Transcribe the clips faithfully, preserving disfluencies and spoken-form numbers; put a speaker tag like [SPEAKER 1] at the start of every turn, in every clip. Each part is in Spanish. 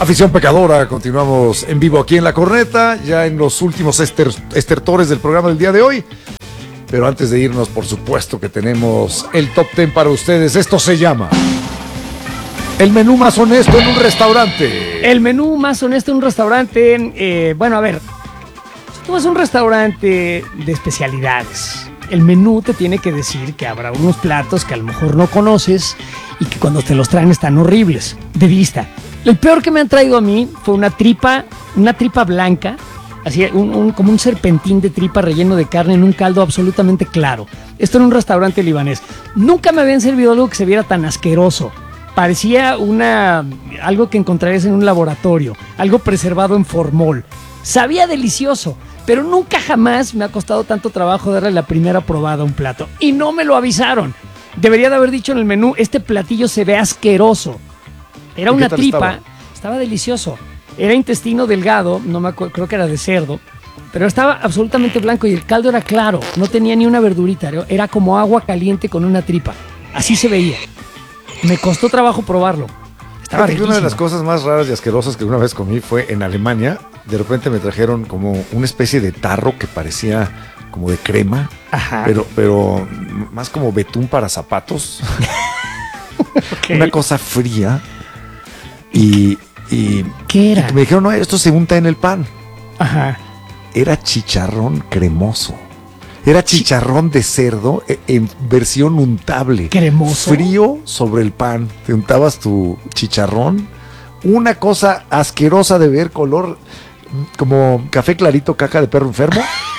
[SPEAKER 1] Afición pecadora, continuamos en vivo aquí en La Corneta, ya en los últimos ester, estertores del programa del día de hoy. Pero antes de irnos, por supuesto que tenemos el top ten para ustedes. Esto se llama el menú más honesto en un restaurante.
[SPEAKER 2] El menú más honesto en un restaurante. Eh, bueno, a ver, si tú vas a un restaurante de especialidades, el menú te tiene que decir que habrá unos platos que a lo mejor no conoces y que cuando te los traen están horribles de vista. El peor que me han traído a mí fue una tripa, una tripa blanca, así un, un, como un serpentín de tripa relleno de carne en un caldo absolutamente claro. Esto en un restaurante libanés. Nunca me habían servido algo que se viera tan asqueroso. Parecía una, algo que encontrarías en un laboratorio, algo preservado en formol. Sabía delicioso, pero nunca jamás me ha costado tanto trabajo darle la primera probada a un plato. Y no me lo avisaron. Debería de haber dicho en el menú, este platillo se ve asqueroso. Era una tripa, estaba? estaba delicioso. Era intestino delgado, no me acuerdo, creo que era de cerdo, pero estaba absolutamente blanco y el caldo era claro, no tenía ni una verdurita, era como agua caliente con una tripa. Así se veía. Me costó trabajo probarlo. Estaba riquísimo.
[SPEAKER 1] Una de las cosas más raras y asquerosas que una vez comí fue en Alemania. De repente me trajeron como una especie de tarro que parecía como de crema, Ajá. pero pero más como betún para zapatos. Okay. Una cosa fría. Y, y
[SPEAKER 2] ¿qué era?
[SPEAKER 1] Y me dijeron, no, esto se unta en el pan.
[SPEAKER 2] Ajá.
[SPEAKER 1] Era chicharrón cremoso. Era chicharrón de cerdo en versión untable.
[SPEAKER 2] Cremoso.
[SPEAKER 1] Frío sobre el pan. Te untabas tu chicharrón. Una cosa asquerosa de ver, color como café clarito, caca de perro enfermo.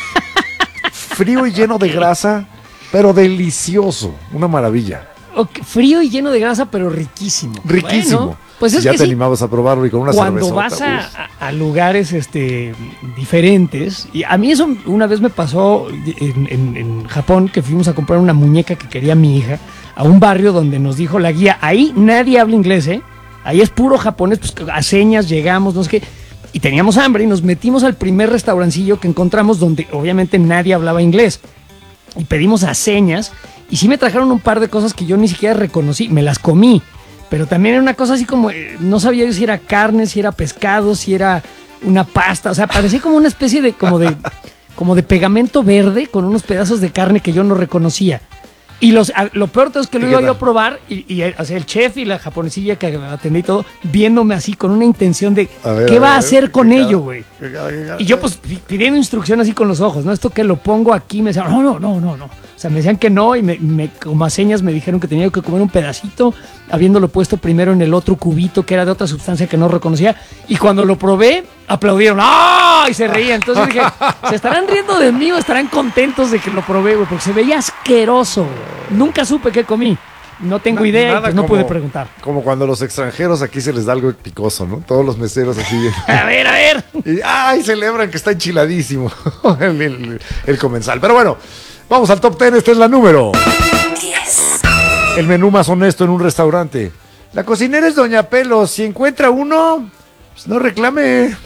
[SPEAKER 1] Frío y lleno de grasa, pero delicioso. Una maravilla.
[SPEAKER 2] Okay, frío y lleno de grasa, pero riquísimo.
[SPEAKER 1] Riquísimo.
[SPEAKER 2] Bueno, pues es
[SPEAKER 1] ya
[SPEAKER 2] que
[SPEAKER 1] te
[SPEAKER 2] sí,
[SPEAKER 1] animabas a probarlo y con una
[SPEAKER 2] cuando
[SPEAKER 1] cervezota.
[SPEAKER 2] Cuando vas a, a, a lugares este, diferentes, y a mí eso una vez me pasó en, en, en Japón, que fuimos a comprar una muñeca que quería mi hija, a un barrio donde nos dijo la guía, ahí nadie habla inglés, ¿eh? Ahí es puro japonés, pues a señas llegamos, no sé qué, y teníamos hambre y nos metimos al primer restaurancillo que encontramos donde obviamente nadie hablaba inglés, y pedimos a señas, y sí me trajeron un par de cosas que yo ni siquiera reconocí, me las comí, pero también era una cosa así como, eh, no sabía yo si era carne, si era pescado, si era una pasta, o sea, parecía como una especie de, como de, como de pegamento verde con unos pedazos de carne que yo no reconocía. Y los, a, lo peor de todo es que lo iba yo a probar y, y o sea, el chef y la japonesilla que atendí y todo, viéndome así con una intención de, a ver, ¿qué a va ver, a hacer con ello, güey? Y yo pues pidiendo instrucción así con los ojos, ¿no? Esto que lo pongo aquí, me decían, no, no, no, no, no. O sea, me decían que no y me, me, como a señas me dijeron que tenía que comer un pedacito, habiéndolo puesto primero en el otro cubito que era de otra sustancia que no reconocía. Y cuando lo probé, aplaudieron, ¡ah! Y se reían. Entonces dije, ¿se estarán riendo de mí o estarán contentos de que lo probé, güey? Porque se veía asqueroso. Nunca supe qué comí. No tengo Na, idea y pues no como, pude preguntar.
[SPEAKER 1] Como cuando a los extranjeros aquí se les da algo picoso, ¿no? Todos los meseros así.
[SPEAKER 2] A ver, a ver.
[SPEAKER 1] Y, ¡ay! Celebran que está enchiladísimo el, el, el comensal. Pero bueno, vamos al top ten. Esta es la número diez. El menú más honesto en un restaurante. La cocinera es Doña Pelos. Si encuentra uno, pues no reclame.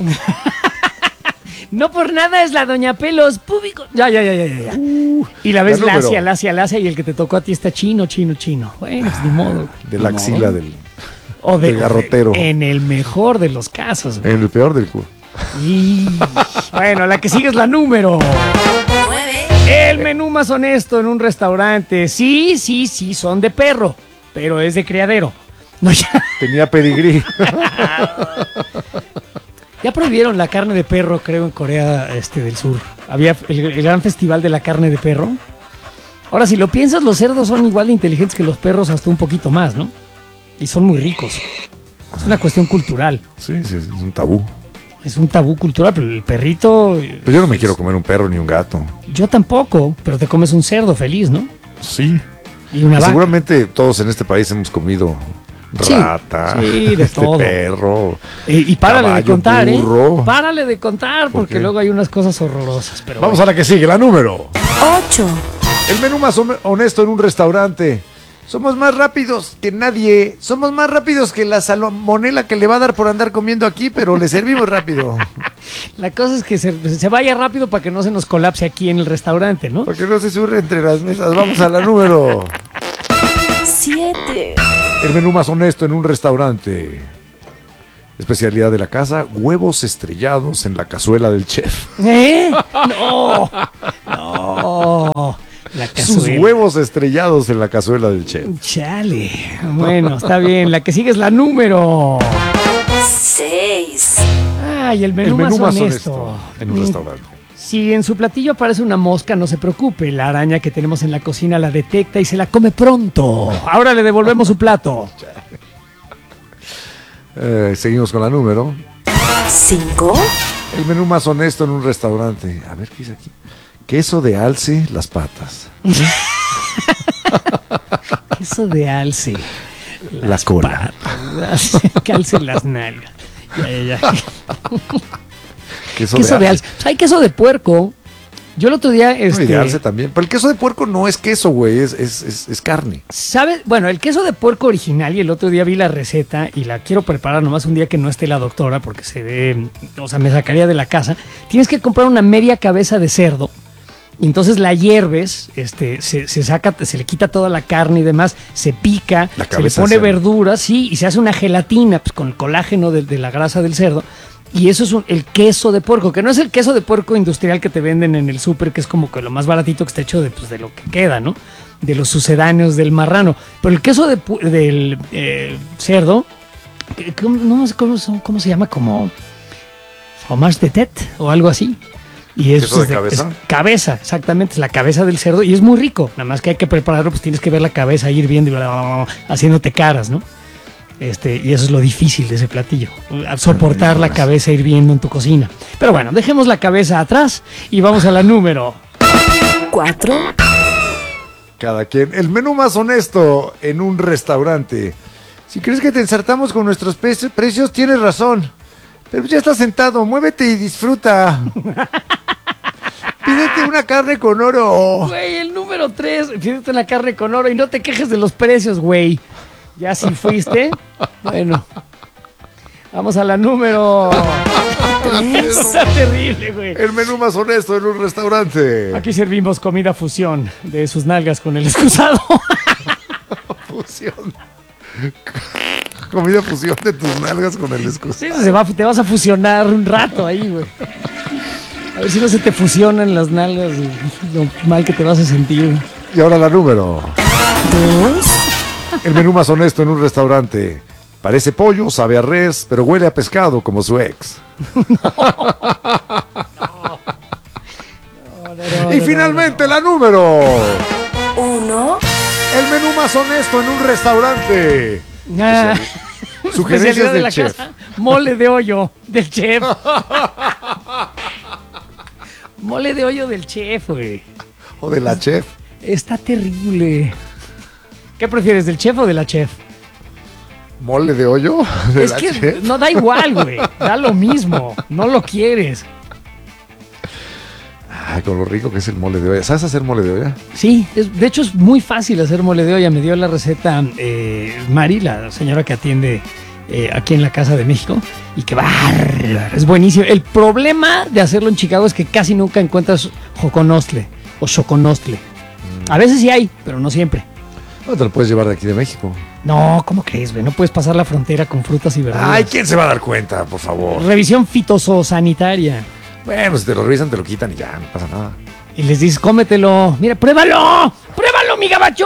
[SPEAKER 2] No por nada es la Doña Pelos, público. Ya, ya, ya, ya, ya. Uh, y la ves
[SPEAKER 1] la
[SPEAKER 2] lacia, lacia, lacia, y el que te tocó a ti está chino, chino, chino. Bueno, pues ni modo.
[SPEAKER 1] De la axila del,
[SPEAKER 2] o de,
[SPEAKER 1] del garrotero.
[SPEAKER 2] De, en el mejor de los casos.
[SPEAKER 1] En el peor del culo.
[SPEAKER 2] Y bueno, la que sigue es la número el menú más honesto en un restaurante. Sí, sí, sí, son de perro, pero es de criadero. No, ya.
[SPEAKER 1] Tenía pedigrí.
[SPEAKER 2] Ya prohibieron la carne de perro, creo, en Corea este, del Sur. Había el, el gran festival de la carne de perro. Ahora, si lo piensas, los cerdos son igual de inteligentes que los perros, hasta un poquito más, ¿no? Y son muy ricos. Es una cuestión cultural.
[SPEAKER 1] Sí, sí, es un tabú.
[SPEAKER 2] Es un tabú cultural, pero el perrito...
[SPEAKER 1] Pero yo no me quiero comer un perro ni un gato.
[SPEAKER 2] Yo tampoco, pero te comes un cerdo feliz, ¿no?
[SPEAKER 1] Sí.
[SPEAKER 2] Y una vaca.
[SPEAKER 1] Seguramente todos en este país hemos comido... rata,
[SPEAKER 2] sí, sí, de
[SPEAKER 1] este
[SPEAKER 2] todo.
[SPEAKER 1] perro,
[SPEAKER 2] y, y párale
[SPEAKER 1] caballo,
[SPEAKER 2] de contar,
[SPEAKER 1] burro.
[SPEAKER 2] ¿eh? Párale de contar, porque ¿Por luego hay unas cosas horrorosas. Pero
[SPEAKER 1] vamos
[SPEAKER 2] bueno.
[SPEAKER 1] a la que sigue, la número
[SPEAKER 3] ocho.
[SPEAKER 1] El menú más honesto en un restaurante. Somos más rápidos que nadie. Somos más rápidos que la salmonela que le va a dar por andar comiendo aquí, pero le servimos rápido.
[SPEAKER 2] La cosa es que se, se vaya rápido para que no se nos colapse aquí en el restaurante, ¿no?
[SPEAKER 1] Para que no se surre entre las mesas. Vamos a la número
[SPEAKER 3] siete.
[SPEAKER 1] El menú más honesto en un restaurante. especialidad de la casa, huevos estrellados en la cazuela del chef.
[SPEAKER 2] ¿Eh? No, no. La
[SPEAKER 1] Sus huevos estrellados en la cazuela del chef.
[SPEAKER 2] Chale. Bueno, está bien. La que sigue es la número
[SPEAKER 3] seis.
[SPEAKER 2] Ay, el menú,
[SPEAKER 1] el menú
[SPEAKER 2] más,
[SPEAKER 1] más
[SPEAKER 2] honesto.
[SPEAKER 1] honesto en un restaurante.
[SPEAKER 2] Si en su platillo aparece una mosca, no se preocupe. La araña que tenemos en la cocina la detecta y se la come pronto. Ahora le devolvemos su plato.
[SPEAKER 1] Eh, seguimos con la número
[SPEAKER 3] cinco.
[SPEAKER 1] El menú más honesto en un restaurante. A ver, ¿qué dice aquí? Queso de alce, las patas.
[SPEAKER 2] Queso de alce.
[SPEAKER 1] La cola.
[SPEAKER 2] Patas. Que alce las nalgas. Ya, ya, ya.
[SPEAKER 1] Queso,
[SPEAKER 2] queso
[SPEAKER 1] de,
[SPEAKER 2] de alce. O sea, hay queso de puerco. Yo el otro día... Este,
[SPEAKER 1] no, y de alce también. Pero el queso de puerco no es queso, güey. Es, es, es, es carne.
[SPEAKER 2] ¿Sabes? Bueno, el queso de puerco original, y el otro día vi la receta y la quiero preparar nomás un día que no esté la doctora porque se ve... O sea, me sacaría de la casa. Tienes que comprar una media cabeza de cerdo. Y entonces la hierves, este, se, se saca, se le quita toda la carne y demás, se pica, se le pone verduras, sí, y se hace una gelatina pues, con el colágeno de, de la grasa del cerdo. Y eso es un, el queso de puerco, que no es el queso de puerco industrial que te venden en el súper, que es como que lo más baratito que está hecho de, pues, de lo que queda, ¿no? De los sucedáneos del marrano. Pero el queso de, del eh, cerdo, no sé cómo, cómo se llama, como fromage de tête o algo así. Y es,
[SPEAKER 1] ¿Queso de
[SPEAKER 2] es de,
[SPEAKER 1] cabeza?
[SPEAKER 2] Es cabeza, exactamente, es la cabeza del cerdo y es muy rico. Nada más que hay que prepararlo, pues tienes que ver la cabeza ir viendo y bla, bla, bla, haciéndote caras, ¿no? Este, y eso es lo difícil de ese platillo, soportar la cabeza hirviendo en tu cocina. Pero bueno, dejemos la cabeza atrás y vamos a la número
[SPEAKER 3] cuatro.
[SPEAKER 1] Cada quien. El menú más honesto en un restaurante. Si crees que te ensartamos con nuestros pe- precios, tienes razón. Pero ya estás sentado, muévete y disfruta. Pídete una carne con oro.
[SPEAKER 2] Güey, el número tres, pídete una carne con oro y no te quejes de los precios, güey. Ya si fuiste, bueno. Vamos a la número... Está terrible, güey.
[SPEAKER 1] El menú más honesto en un restaurante.
[SPEAKER 2] Aquí servimos comida fusión de sus nalgas con el excusado.
[SPEAKER 1] Fusión. Comida fusión de tus nalgas con el excusado.
[SPEAKER 2] Sí, se va, te vas a fusionar un rato ahí, güey. A ver si no se te fusionan las nalgas y lo mal que te vas a sentir.
[SPEAKER 1] Y ahora la número.
[SPEAKER 3] Dos.
[SPEAKER 1] El menú más honesto en un restaurante. Parece pollo, sabe a res, pero huele a pescado como su ex.
[SPEAKER 2] No, no, no,
[SPEAKER 1] y
[SPEAKER 2] no,
[SPEAKER 1] finalmente
[SPEAKER 2] no, no.
[SPEAKER 1] la número.
[SPEAKER 3] Uno.
[SPEAKER 1] El menú más honesto en un restaurante.
[SPEAKER 2] Ah,
[SPEAKER 1] Sugerencias
[SPEAKER 2] especialidad de
[SPEAKER 1] del
[SPEAKER 2] la
[SPEAKER 1] chef.
[SPEAKER 2] casa, mole de hoyo del chef. Mole de hoyo del chef, güey.
[SPEAKER 1] O de la chef.
[SPEAKER 2] Está terrible. ¿Qué prefieres, del chef o de la chef?
[SPEAKER 1] ¿Mole de hoyo? ¿De
[SPEAKER 2] Es
[SPEAKER 1] la
[SPEAKER 2] que
[SPEAKER 1] chef?
[SPEAKER 2] no da igual, güey. Da lo mismo. No lo quieres.
[SPEAKER 1] Ay, con lo rico que es el mole de olla. ¿Sabes hacer mole de olla?
[SPEAKER 2] Sí, es, de hecho es muy fácil hacer mole de olla. Me dio la receta eh, Mari, la señora que atiende eh, aquí en la Casa de México. Y que bárbaro, es buenísimo. El problema de hacerlo en Chicago es que casi nunca encuentras joconostle o choconostle. A veces sí hay, pero no siempre.
[SPEAKER 1] No te lo puedes llevar de aquí de México.
[SPEAKER 2] No, ¿cómo crees, güey? No puedes pasar la frontera con frutas y verduras.
[SPEAKER 1] Ay, ¿quién se va a dar cuenta, por favor?
[SPEAKER 2] Revisión fitosanitaria.
[SPEAKER 1] Bueno, si te lo revisan, te lo quitan y ya, no pasa nada.
[SPEAKER 2] Y les dices, cómetelo. Mira, pruébalo. Pruébalo, mi gabacho.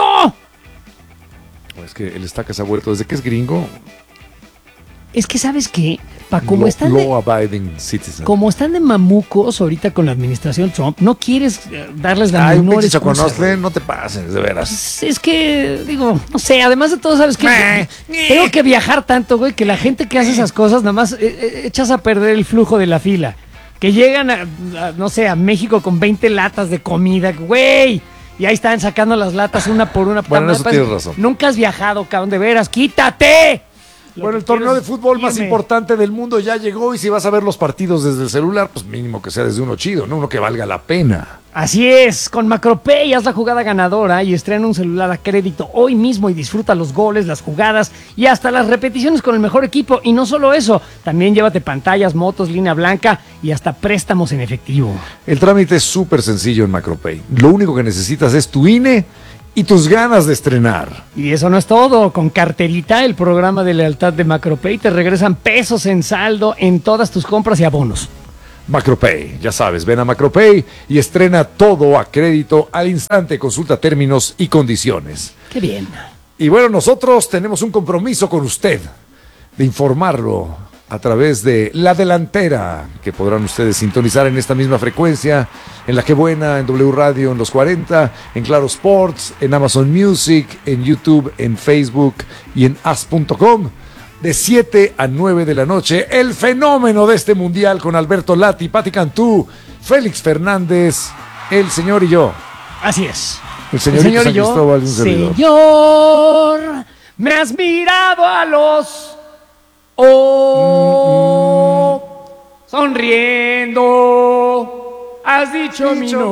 [SPEAKER 1] Es que el estaca se ha vuelto, desde que es gringo,
[SPEAKER 2] Es que, ¿sabes qué? Pa, como,
[SPEAKER 1] law,
[SPEAKER 2] están de,
[SPEAKER 1] law abiding citizen.
[SPEAKER 2] como están de mamucos ahorita con la administración Trump, no quieres eh, darles la
[SPEAKER 1] Ay, un
[SPEAKER 2] menor
[SPEAKER 1] pinche
[SPEAKER 2] excusa,
[SPEAKER 1] choconostle,
[SPEAKER 2] güey.
[SPEAKER 1] no te pases, de veras.
[SPEAKER 2] Pues es que, digo, no sé, además de todo, ¿sabes qué?
[SPEAKER 1] Meh,
[SPEAKER 2] Tengo que viajar tanto, güey, que la gente que hace esas cosas nada más eh, eh, echas a perder el flujo de la fila. Que llegan a, a, no sé, a México con veinte latas de comida, güey. Y ahí están sacando las latas una por una.
[SPEAKER 1] Bueno, en eso tienes razón.
[SPEAKER 2] Nunca has viajado, cabrón, de veras, quítate. Lo
[SPEAKER 1] Bueno,
[SPEAKER 2] que
[SPEAKER 1] el torneo
[SPEAKER 2] quiero
[SPEAKER 1] de
[SPEAKER 2] es
[SPEAKER 1] fútbol más
[SPEAKER 2] irme.
[SPEAKER 1] importante del mundo ya llegó y si vas a ver los partidos desde el celular, pues mínimo que sea desde uno chido, ¿no? Uno que valga la pena.
[SPEAKER 2] Así es, con Macropay haz la jugada ganadora y estrena un celular a crédito hoy mismo y disfruta los goles, las jugadas y hasta las repeticiones con el mejor equipo. Y no solo eso, también llévate pantallas, motos, línea blanca y hasta préstamos en efectivo.
[SPEAKER 1] El trámite es súper sencillo en Macropay. Lo único que necesitas es tu I N E y tus ganas de estrenar.
[SPEAKER 2] Y eso no es todo. Con Carterita, el programa de lealtad de Macropay, te regresan pesos en saldo en todas tus compras y abonos.
[SPEAKER 1] Macropay, ya sabes, ven a Macropay y estrena todo a crédito al instante. Consulta términos y condiciones.
[SPEAKER 2] Qué bien.
[SPEAKER 1] Y bueno, nosotros tenemos un compromiso con usted de informarlo a través de La Delantera, que podrán ustedes sintonizar en esta misma frecuencia, en La Que Buena, en W Radio, en los cuarenta, en Claro Sports, en Amazon Music, en YouTube, en Facebook y en as punto com. De siete a nueve de la noche, el fenómeno de este mundial con Alberto Lati, Pati Cantú, Félix Fernández, el señor y yo.
[SPEAKER 2] Así es.
[SPEAKER 1] El señorito
[SPEAKER 2] el señor
[SPEAKER 1] San
[SPEAKER 2] y yo,
[SPEAKER 1] Cristóbal, un servidor.
[SPEAKER 2] Señor, me has mirado a los ojos, sonriendo, has dicho mi nombre.